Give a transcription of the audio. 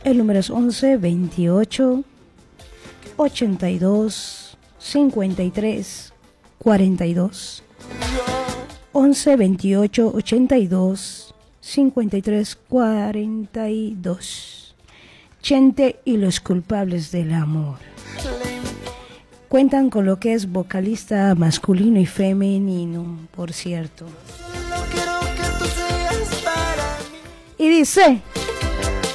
El número es 11 28 82 53 42. 11 28 82 53 42. Chente y los culpables del amor. Cuentan con lo que es vocalista masculino y femenino, por cierto. Y dice...